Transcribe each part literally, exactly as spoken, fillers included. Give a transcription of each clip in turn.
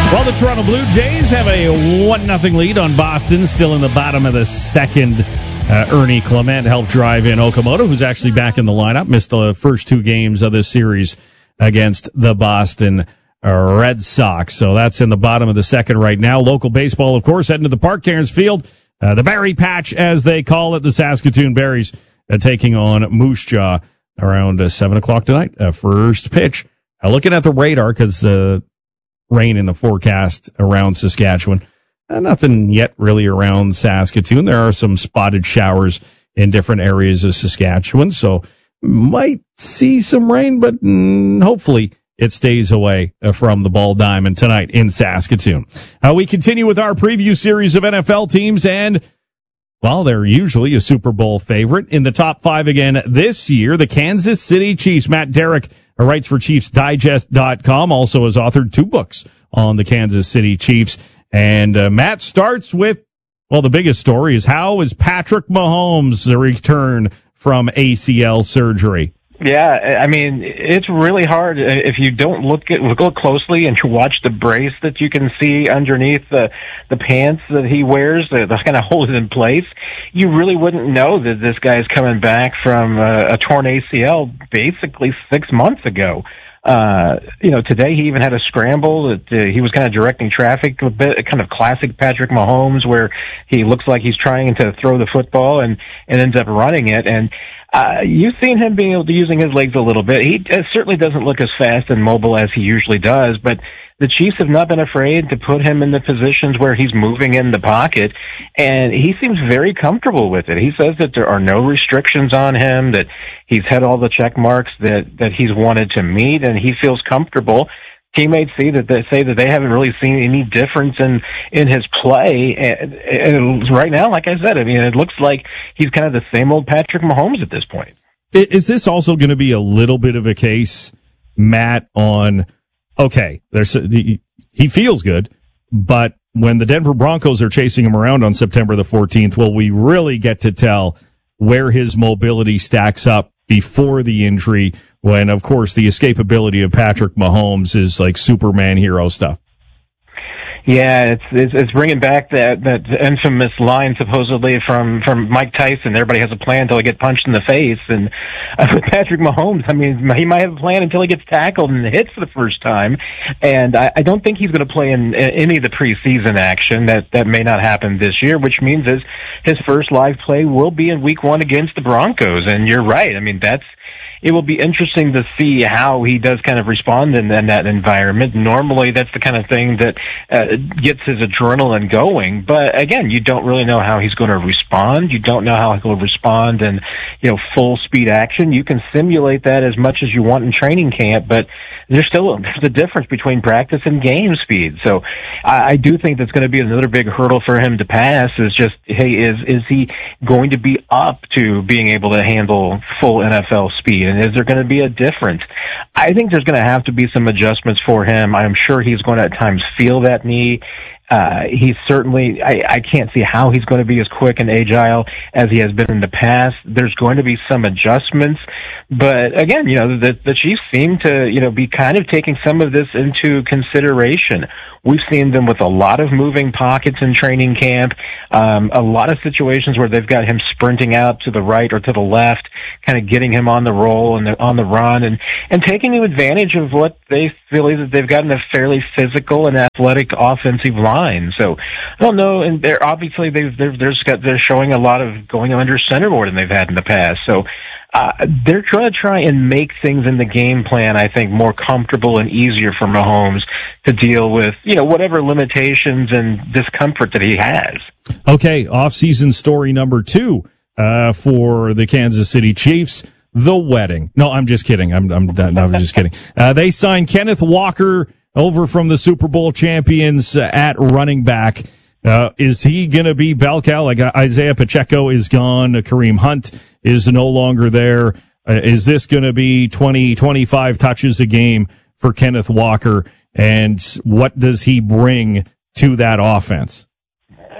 Well, the Toronto Blue Jays have a one nothing lead on Boston, still in the bottom of the second. Uh, Ernie Clement helped drive in Okamoto, who's actually back in the lineup, missed the first two games of this series against the Boston Red Sox. So that's in the bottom of the second right now. Local baseball, of course, heading to the Park Cairns Field, uh, the Berry Patch, as they call it, the Saskatoon Berries, uh, taking on Moose Jaw around uh, seven o'clock tonight. Uh, first pitch. Uh, looking at the radar, because uh, rain in the forecast around Saskatchewan. Uh, nothing yet really around Saskatoon. There are some spotted showers in different areas of Saskatchewan, so might see some rain, but mm, hopefully it stays away from the Ball Diamond tonight in Saskatoon. Uh, we continue with our preview series of N F L teams, and, well, they're usually a Super Bowl favorite. In the top five again this year, the Kansas City Chiefs. Matt Derrick writes for Chiefs Digest dot com, also has authored two books on the Kansas City Chiefs. And uh, Matt starts with, well, the biggest story is how is Patrick Mahomes' return from A C L surgery? Yeah, I mean, it's really hard if you don't look at look closely and you watch the brace that you can see underneath the the pants that he wears that kind of hold it in place. You really wouldn't know that this guy's coming back from a, a torn A C L basically six months ago. Uh, you know, today he even had a scramble that uh, he was kind of directing traffic a bit, kind of classic Patrick Mahomes, where he looks like he's trying to throw the football and, and ends up running it. And Uh, you've seen him being able to using his legs a little bit. He uh, certainly doesn't look as fast and mobile as he usually does, but the Chiefs have not been afraid to put him in the positions where he's moving in the pocket, and he seems very comfortable with it. He says that there are no restrictions on him, that he's had all the check marks that, that he's wanted to meet, and he feels comfortable. Teammates see that they say that they haven't really seen any difference in in his play, and, and right now, like I said, I mean, it looks like he's kind of the same old Patrick Mahomes at this point. Is this also going to be a little bit of a case, Matt, on okay, there's he, he feels good, but when the Denver Broncos are chasing him around on September the fourteenth, will we really get to tell where his mobility stacks up before the injury, when, of course, the escapability of Patrick Mahomes is like Superman hero stuff? Yeah, it's, it's it's bringing back that that infamous line supposedly from from Mike Tyson. Everybody has a plan until they get punched in the face. And uh, with Patrick Mahomes, I mean, he might have a plan until he gets tackled and hits for the first time. And I, I don't think he's going to play in, in any of the preseason action. That that may not happen this year, which means his his first live play will be in Week One against the Broncos. And you're right. I mean, that's. It will be interesting to see how he does kind of respond in, in that environment. Normally, that's the kind of thing that uh, gets his adrenaline going. But again, you don't really know how he's going to respond. You don't know how he'll respond in, you know, full speed action. You can simulate that as much as you want in training camp, but there's still there's a difference between practice and game speed. So I, I do think that's going to be another big hurdle for him to pass. Is just, hey, is is he going to be up to being able to handle full N F L speed? And is there going to be a difference? I think there's going to have to be some adjustments for him. I'm sure he's going to at times feel that knee. Uh, he's certainly, I, I can't see how he's going to be as quick and agile as he has been in the past. There's going to be some adjustments. But again, you know, the, the Chiefs seem to, you know, be kind of taking some of this into consideration. We've seen them with a lot of moving pockets in training camp, um, a lot of situations where they've got him sprinting out to the right or to the left, kind of getting him on the roll and the, on the run, and, and taking advantage of what they feel is that they've gotten a fairly physical and athletic offensive line. So I don't know, and they're obviously they've they're there's got they're showing a lot of going under center more than they've had in the past. So. Uh, they're going to try and make things in the game plan, I think, more comfortable and easier for Mahomes to deal with, you know, whatever limitations and discomfort that he has. Okay, off-season story number two uh, for the Kansas City Chiefs, the wedding. No, I'm just kidding. I'm, I'm, I'm just kidding. Uh, they signed Kenneth Walker over from the Super Bowl champions uh, at running back. Uh, is he going to be bell cow? Like uh, Isaiah Pacheco is gone. Uh, Kareem Hunt is no longer there. Uh, is this going to be twenty, twenty-five touches a game for Kenneth Walker? And what does he bring to that offense?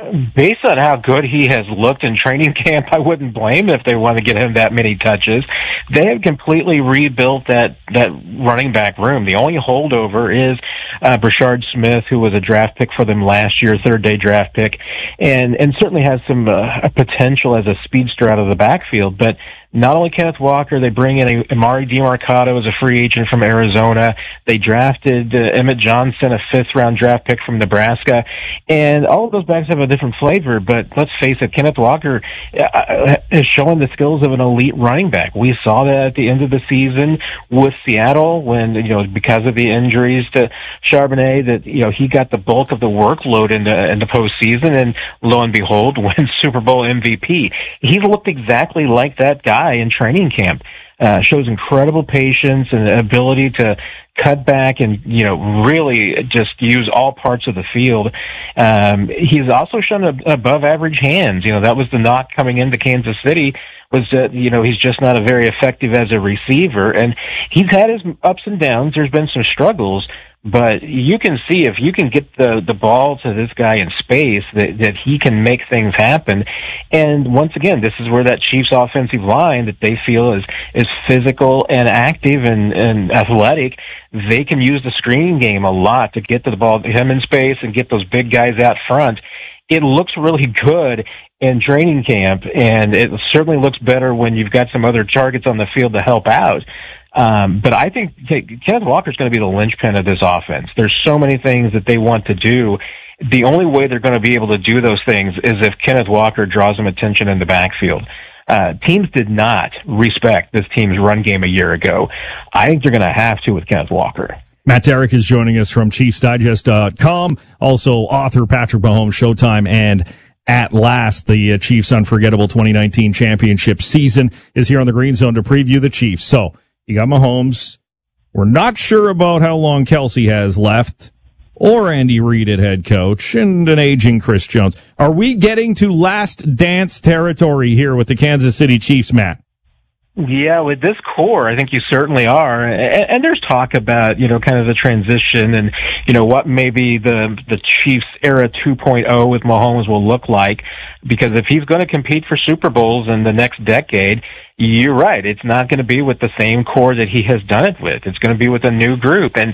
based on how good he has looked in training camp, I wouldn't blame them if they want to get him that many touches. They have completely rebuilt that, that running back room. The only holdover is uh, Brashard Smith, who was a draft pick for them last year, third day draft pick, and, and certainly has some uh, potential as a speedster out of the backfield. But not only Kenneth Walker, they bring in Amari DeMarcado as a free agent from Arizona. They drafted uh, Emmett Johnson, a fifth-round draft pick from Nebraska. And all of those backs have a different flavor, but let's face it, Kenneth Walker uh, is showing the skills of an elite running back. We saw that at the end of the season with Seattle when, you know, because of the injuries to Charbonnet, that, you know, he got the bulk of the workload in the, in the postseason, and lo and behold, wins Super Bowl M V P. He's looked exactly like that guy in training camp. Uh, shows incredible patience and ability to cut back and, you know, really just use all parts of the field. Um, he's also shown a, above average hands. You know, that was the knock coming into Kansas City, was that, you know, he's just not a very effective as a receiver. And he's had his ups and downs. There's been some struggles. But you can see if you can get the, the ball to this guy in space, that, that he can make things happen. And once again, this is where that Chiefs offensive line that they feel is, is physical and active and, and athletic, they can use the screening game a lot to get to the ball, him in space, and get those big guys out front. It looks really good in training camp, and it certainly looks better when you've got some other targets on the field to help out. Um, but I think Kenneth Walker's going to be the linchpin of this offense. There's so many things that they want to do. The only way they're going to be able to do those things is if Kenneth Walker draws them attention in the backfield. Uh, teams did not respect this team's run game a year ago. I think they're going to have to with Kenneth Walker. Matt Derrick is joining us from Chiefs Digest dot com. Also, author Patrick Mahomes, Showtime, and At Last, the uh, Chiefs' unforgettable twenty nineteen championship season is here on the Green Zone to preview the Chiefs. So, you got Mahomes. We're not sure about how long Kelsey has left, or Andy Reid at head coach, and an aging Chris Jones. Are we getting to last dance territory here with the Kansas City Chiefs, Matt? Yeah, with this core, I think you certainly are. And, and there's talk about, you know, kind of the transition and, you know, what maybe the the Chiefs era two point oh with Mahomes will look like. Because if he's going to compete for Super Bowls in the next decade, you're right. It's not going to be with the same core that he has done it with. It's going to be with a new group. And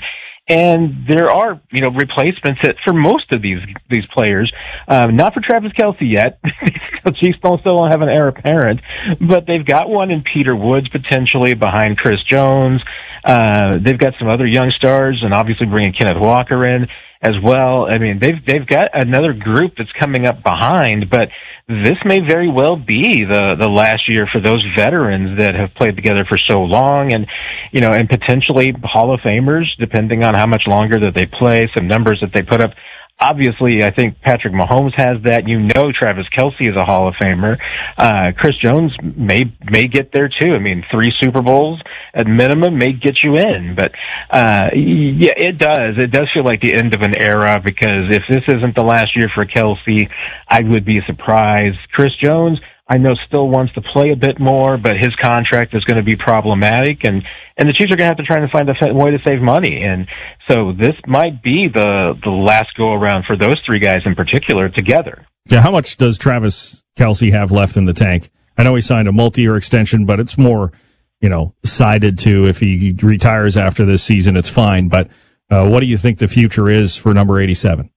And there are, you know, replacements for most of these these players. Um, not for Travis Kelce yet. The Chiefs don't still don't have an heir apparent, but they've got one in Peter Woods potentially behind Chris Jones. Uh, they've got some other young stars, and obviously bringing Kenneth Walker in as well. I mean, they've they've got another group that's coming up behind, but this may very well be the the last year for those veterans that have played together for so long, and you know, and potentially Hall of Famers, depending on how much longer that they play, some numbers that they put up. Obviously, I think Patrick Mahomes has that. You know, Travis Kelce is a Hall of Famer. Uh, Chris Jones may may get there too. I mean, three Super Bowls at minimum may get you in. But uh, yeah, it does. It does feel like the end of an era, because if this isn't the last year for Kelce, I would be surprised. Chris Jones, I know, still wants to play a bit more, but his contract is going to be problematic, and and the Chiefs are going to have to try to find a way to save money. And so this might be the the last go around for those three guys in particular together. Yeah, how much does Travis Kelce have left in the tank? I know he signed a multi-year extension, but it's more, you know, sided to if he retires after this season, it's fine. But uh, what do you think the future is for number eighty-seven?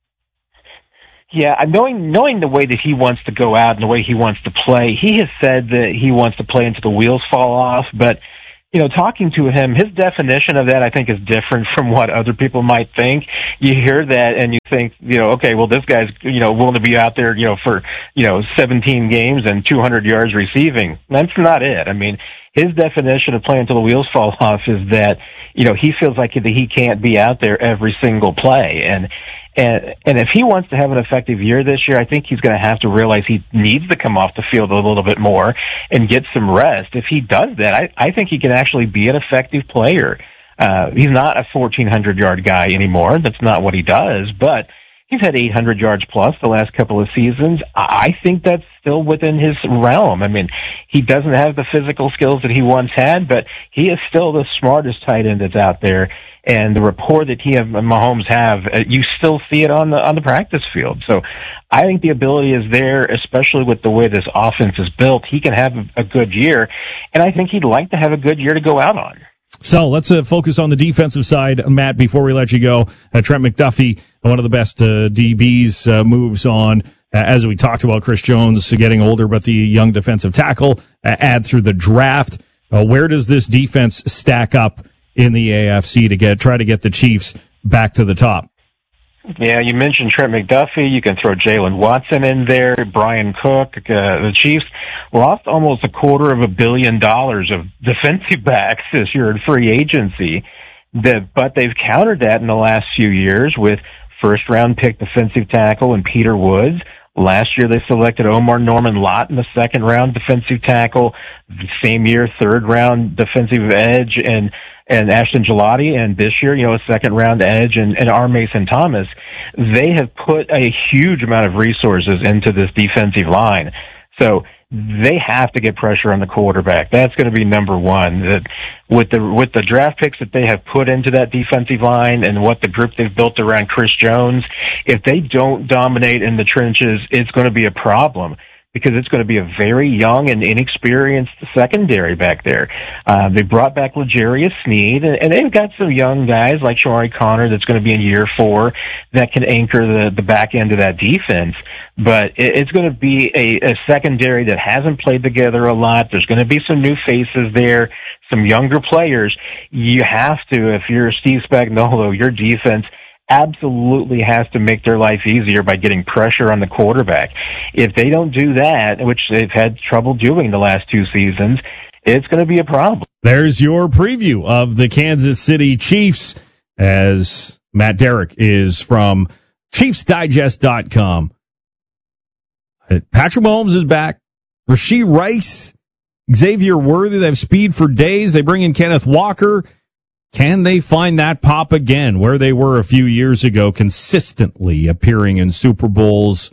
Yeah, knowing knowing the way that he wants to go out and the way he wants to play, he has said that he wants to play until the wheels fall off. But, you know, talking to him, his definition of that, I think, is different from what other people might think. You hear that and you think, you know, okay, well, this guy's, you know, willing to be out there, you know, for, you know, seventeen games and two hundred yards receiving. That's not it. I mean, his definition of playing until the wheels fall off is that, you know, he feels like that he can't be out there every single play. And, And, and if he wants to have an effective year this year, I think he's going to have to realize he needs to come off the field a little bit more and get some rest. If he does that, I, I think he can actually be an effective player. Uh, he's not a fourteen hundred yard guy anymore. That's not what he does, but he's had eight hundred yards plus the last couple of seasons. I think that's still within his realm. I mean, he doesn't have the physical skills that he once had, but he is still the smartest tight end that's out there. and the rapport that he and Mahomes have, uh, you still see it on the on the practice field. So I think the ability is there, especially with the way this offense is built. He can have a, a good year, and I think he'd like to have a good year to go out on. So let's uh, focus on the defensive side, Matt, before we let you go. Uh, Trent McDuffie, one of the best uh, D Bs, uh, moves on. Uh, as we talked about, Chris Jones getting older, but the young defensive tackle uh, add through the draft. Uh, where does this defense stack up in the A F C to get try to get the Chiefs back to the top? Yeah, you mentioned Trent McDuffie. You can throw Jalen Watson in there, Brian Cook. Uh, the Chiefs lost almost a quarter of a billion dollars of defensive backs this year in free agency. The, but they've countered that in the last few years with first-round pick defensive tackle and Peter Woods. Last year they selected Omar Norman Lott in the second-round defensive tackle. The same year, third-round defensive edge and and Ashton Gelati, and this year, you know, a second-round edge and, and R. Mason Thomas. They have put a huge amount of resources into this defensive line. So they have to get pressure on the quarterback. That's going to be number one. That with the with the draft picks that they have put into that defensive line and what the group they've built around Chris Jones, if they don't dominate in the trenches, it's going to be a problem, because it's going to be a very young and inexperienced secondary back there. Uh, they brought back L'Jarius Sneed, and, and they've got some young guys like Shawari Connor that's going to be in year four that can anchor the, the back end of that defense. But it, it's going to be a, a secondary that hasn't played together a lot. There's going to be some new faces there, some younger players. You have to, if you're Steve Spagnuolo, your defense absolutely has to make their life easier by getting pressure on the quarterback. If they don't do that, which they've had trouble doing the last two seasons, it's going to be a problem. There's your preview of the Kansas City Chiefs, as Matt Derrick is from Chiefs Digest dot com. Patrick Mahomes is back. Rashee Rice, Xavier Worthy, they have speed for days. They bring in Kenneth Walker. Can they find that pop again where they were a few years ago, consistently appearing in Super Bowls?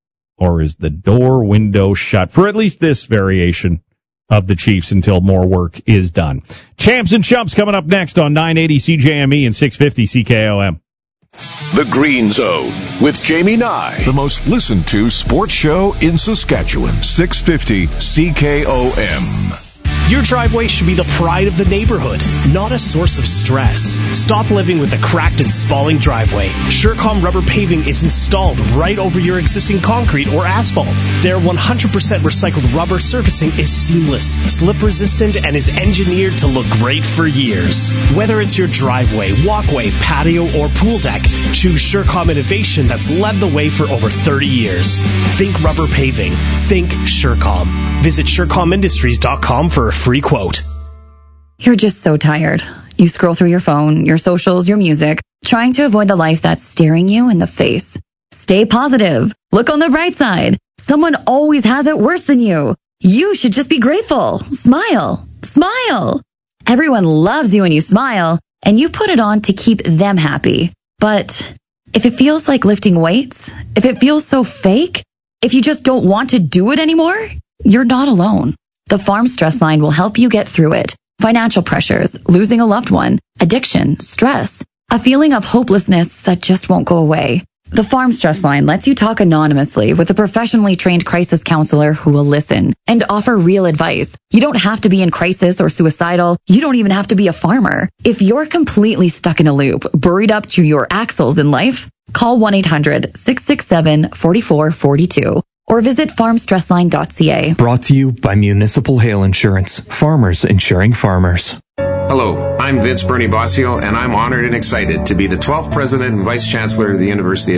Or is the door window shut for at least this variation of the Chiefs until more work is done? Champs and Chumps coming up next on nine eighty C J M E and six fifty C K O M. The Green Zone with Jamie Nye, the most listened to sports show in Saskatchewan. six fifty C K O M. Your driveway should be the pride of the neighborhood, not a source of stress. Stop living with a cracked and spalling driveway. Surecom rubber paving is installed right over your existing concrete or asphalt. Their one hundred percent recycled rubber surfacing is seamless, slip resistant, and is engineered to look great for years. Whether it's your driveway, walkway, patio, or pool deck, choose Surecom innovation that's led the way for over thirty years. Think rubber paving. Think Surecom. Visit Surecom Industries dot com for a free quote. You're just so tired. You scroll through your phone, your socials, your music, trying to avoid the life that's staring you in the face. Stay positive. Look on the bright side. Someone always has it worse than you. You should just be grateful. Smile. Smile. Everyone loves you when you smile, and you put it on to keep them happy. But if it feels like lifting weights, if it feels so fake, if you just don't want to do it anymore, you're not alone. The Farm Stress Line will help you get through it. Financial pressures, losing a loved one, addiction, stress, a feeling of hopelessness that just won't go away. The Farm Stress Line lets you talk anonymously with a professionally trained crisis counselor who will listen and offer real advice. You don't have to be in crisis or suicidal. You don't even have to be a farmer. If you're completely stuck in a loop, buried up to your axles in life, call one eight hundred six six seven four four four two. Or visit farm stress line dot c a. Brought to you by Municipal Hail Insurance. Farmers insuring farmers. Hello, I'm Vince Bernie Bossio, and I'm honored and excited to be the twelfth President and Vice Chancellor of the University of